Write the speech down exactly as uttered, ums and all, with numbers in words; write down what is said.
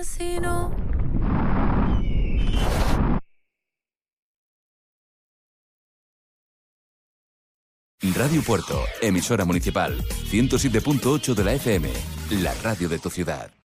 si no? Radio Puerto, emisora municipal, ciento siete punto ocho de la F M, la radio de tu ciudad.